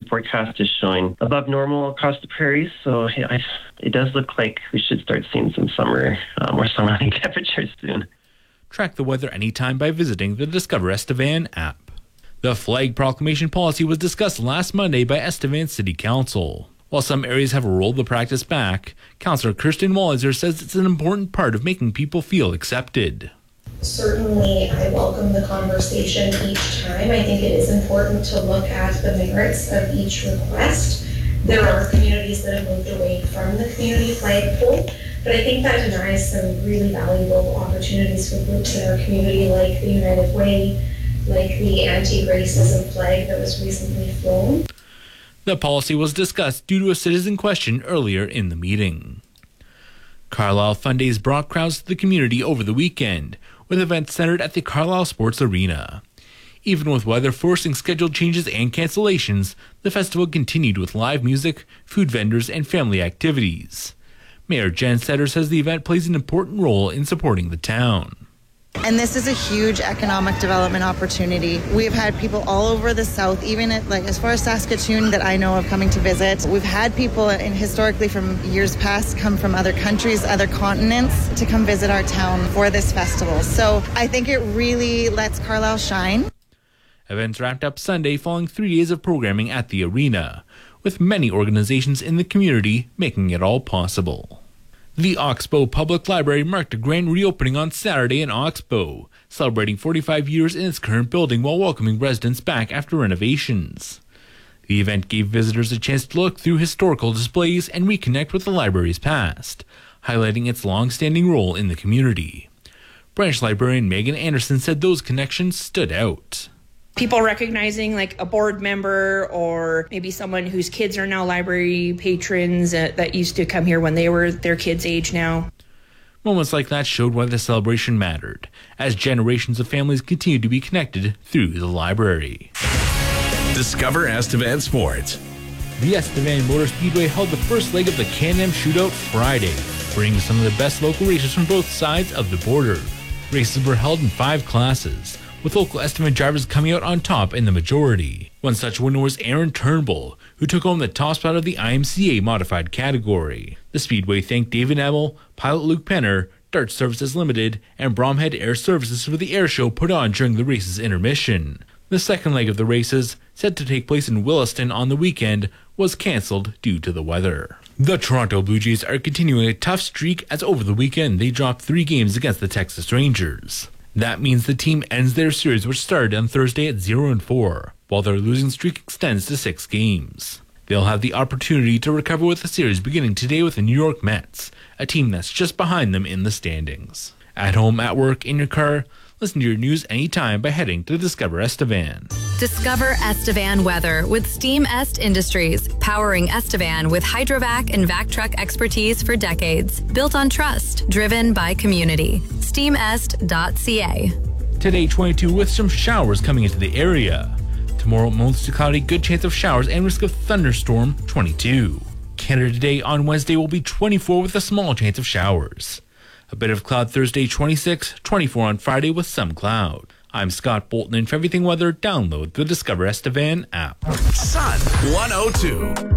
forecast is showing above normal across the prairies, so it does look like we should start seeing some more summer-like temperatures soon. Track the weather anytime by visiting the Discover Estevan app. The flag proclamation policy was discussed last Monday by Estevan City Council. While some areas have rolled the practice back, Councillor Kirsten Walliser says it's an important part of making people feel accepted. Certainly, I welcome the conversation each time. I think it is important to look at the merits of each request. There are communities that have moved away from the community flagpole, but I think that denies some really valuable opportunities for groups in our community, like the United Way, like the anti-racism flag that was recently flown. The policy was discussed due to a citizen question earlier in the meeting. Carlisle Fun Days brought crowds to the community over the weekend, with events centered at the Carlisle Sports Arena. Even with weather forcing scheduled changes and cancellations, the festival continued with live music, food vendors, and family activities. Mayor Jen Setter says the event plays an important role in supporting the town. And this is a huge economic development opportunity. We've had people all over the south, even as far as Saskatoon that I know of, coming to visit. We've had people historically from years past come from other countries, other continents to come visit our town for this festival. So I think it really lets Carlisle shine. Events wrapped up Sunday following 3 days of programming at the arena, with many organizations in the community making it all possible. The Oxbow Public Library marked a grand reopening on Saturday in Oxbow, celebrating 45 years in its current building while welcoming residents back after renovations. The event gave visitors a chance to look through historical displays and reconnect with the library's past, highlighting its long-standing role in the community. Branch librarian Megan Anderson said those connections stood out. People recognizing like a board member or maybe someone whose kids are now library patrons that used to come here when they were their kids' age now. Moments like that showed why the celebration mattered, as generations of families continue to be connected through the library. Discover Estevan Sports. The Estevan Motor Speedway held the first leg of the Can-Am Shootout Friday, bringing some of the best local racers from both sides of the border. Races were held in 5 classes, with local Estevan drivers coming out on top in the majority. One such winner was Aaron Turnbull, who took home the top spot of the IMCA modified category. The Speedway thanked David Emel, pilot Luke Penner, Dart Services Limited, and Bromhead Air Services for the air show put on during the race's intermission. The second leg of the races, set to take place in Williston on the weekend, was cancelled due to the weather. The Toronto Blue Jays are continuing a tough streak as over the weekend they dropped 3 games against the Texas Rangers. That means the team ends their series, which started on Thursday at 0-4, while their losing streak extends to 6 games. They'll have the opportunity to recover with the series beginning today with the New York Mets, a team that's just behind them in the standings. At home, at work, in your car, listen to your news anytime by heading to Discover Estevan. Discover Estevan weather with Steam Est Industries, powering Estevan with hydrovac and vac truck expertise for decades. Built on trust, driven by community. steamest.ca. Today, 22 with some showers coming into the area. Tomorrow, mostly cloudy, good chance of showers and risk of thunderstorm, 22. Canada Day on Wednesday will be 24 with a small chance of showers. A bit of cloud Thursday, 26, 24 on Friday with some cloud. I'm Scott Bolton, and for everything weather, download the Discover Estevan app. Sun 102.